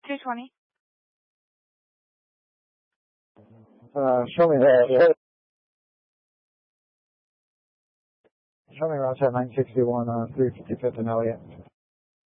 220. Show me that. Show me around 961 on 355th and Elliott.